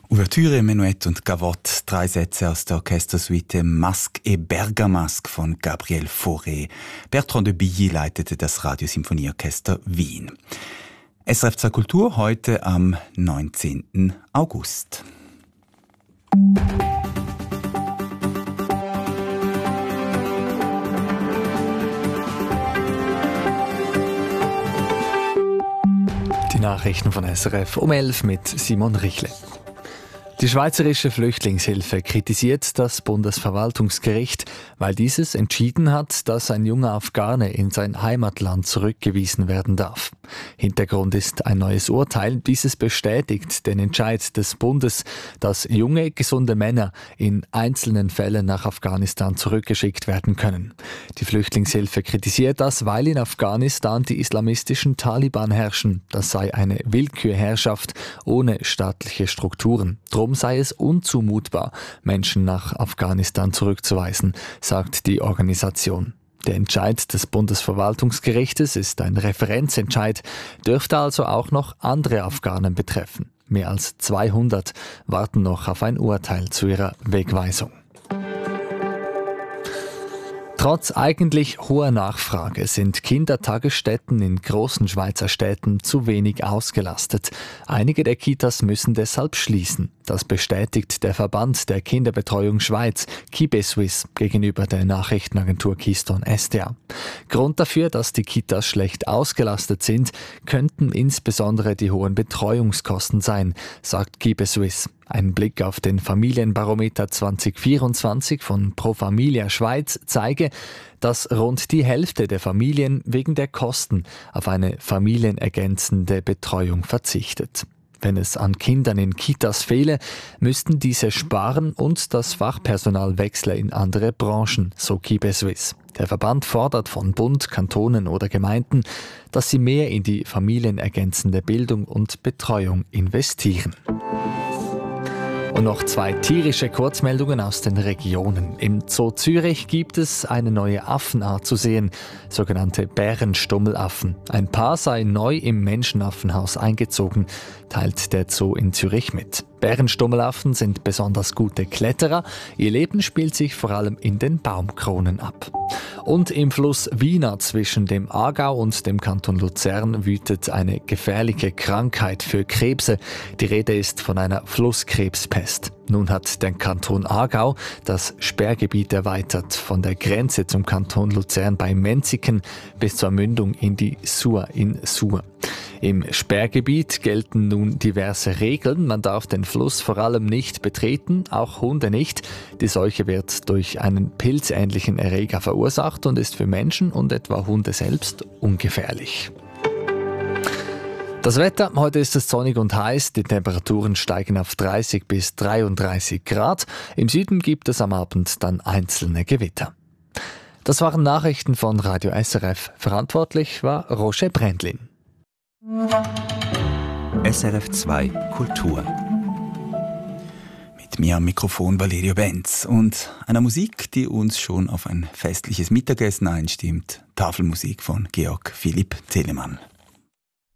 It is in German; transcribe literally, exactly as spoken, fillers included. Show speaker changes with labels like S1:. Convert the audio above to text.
S1: Ouvertüre, Menuett und Gavotte, drei Sätze aus der Orchestersuite Masque et Bergamasque von Gabriel Fauré. Bertrand de Billy leitete das Radiosymphonieorchester Wien. S R F zwei Kultur heute am neunzehnten August.
S2: Die Nachrichten von S R F um elf mit Simon Richle. Die Schweizerische Flüchtlingshilfe kritisiert das Bundesverwaltungsgericht, weil dieses entschieden hat, dass ein junger Afghane in sein Heimatland zurückgewiesen werden darf. Hintergrund ist ein neues Urteil. Dieses bestätigt den Entscheid des Bundes, dass junge, gesunde Männer in einzelnen Fällen nach Afghanistan zurückgeschickt werden können. Die Flüchtlingshilfe kritisiert das, weil in Afghanistan die islamistischen Taliban herrschen. Das sei eine Willkürherrschaft ohne staatliche Strukturen. Drum sei es unzumutbar, Menschen nach Afghanistan zurückzuweisen, sagt die Organisation. Der Entscheid des Bundesverwaltungsgerichtes ist ein Referenzentscheid, dürfte also auch noch andere Afghanen betreffen. Mehr als zweihundert warten noch auf ein Urteil zu ihrer Wegweisung. Trotz eigentlich hoher Nachfrage sind Kindertagesstätten in großen Schweizer Städten zu wenig ausgelastet. Einige der Kitas müssen deshalb schließen. Das bestätigt der Verband der Kinderbetreuung Schweiz, KibeSuisse, gegenüber der Nachrichtenagentur Keystone S D A. Grund dafür, dass die Kitas schlecht ausgelastet sind, könnten insbesondere die hohen Betreuungskosten sein, sagt KibeSuisse. Ein Blick auf den Familienbarometer zwanzig vierundzwanzig von Pro Familia Schweiz zeige, dass rund die Hälfte der Familien wegen der Kosten auf eine familienergänzende Betreuung verzichtet. Wenn es an Kindern in Kitas fehle, müssten diese sparen und das Fachpersonal wechsle in andere Branchen, so KibeSuisse. Der Verband fordert von Bund, Kantonen oder Gemeinden, dass sie mehr in die familienergänzende Bildung und Betreuung investieren. Und noch zwei tierische Kurzmeldungen aus den Regionen. Im Zoo Zürich gibt es eine neue Affenart zu sehen, sogenannte Bärenstummellaffen. Ein Paar sei neu im Menschenaffenhaus eingezogen, teilt der Zoo in Zürich mit. Bärenstummellaffen sind besonders gute Kletterer. Ihr Leben spielt sich vor allem in den Baumkronen ab. Und im Fluss Wiener zwischen dem Aargau und dem Kanton Luzern wütet eine gefährliche Krankheit für Krebse. Die Rede ist von einer Flusskrebspest. Nun hat der Kanton Aargau das Sperrgebiet erweitert, von der Grenze zum Kanton Luzern bei Menziken bis zur Mündung in die Sur in Sur. Im Sperrgebiet gelten nun diverse Regeln. Man darf den Fluss vor allem nicht betreten, auch Hunde nicht. Die Seuche wird durch einen pilzähnlichen Erreger verursacht und ist für Menschen und etwa Hunde selbst ungefährlich. Das Wetter, heute ist es sonnig und heiß, die Temperaturen steigen auf dreißig bis dreiunddreißig Grad. Im Süden gibt es am Abend dann einzelne Gewitter. Das waren Nachrichten von Radio S R F. Verantwortlich war Roger Brändlin.
S1: S R F zwei Kultur. Mit mir am Mikrofon Valerio Benz und einer Musik, die uns schon auf ein festliches Mittagessen einstimmt. Tafelmusik von Georg Philipp Telemann.